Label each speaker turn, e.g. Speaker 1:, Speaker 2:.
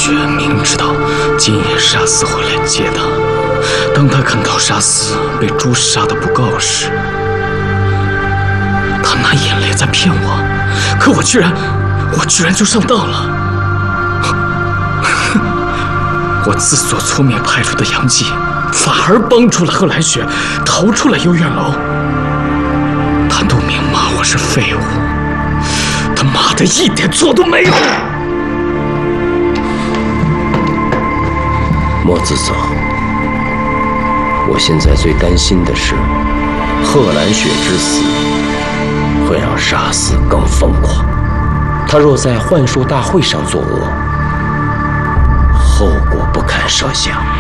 Speaker 1: 雪明知道今夜杀死会来接他，当他看到杀死被诛杀的布告时，他拿眼泪在骗我，可我居然就上当了。我自所粗面派出的杨继，反而帮助了贺来雪逃出了幽怨楼。他都明骂我是废物，他妈的一点错都没有。
Speaker 2: 莫自责，我现在最担心的是，贺兰雪之死会让杀死更疯狂。他若在幻术大会上作恶，后果不堪设想。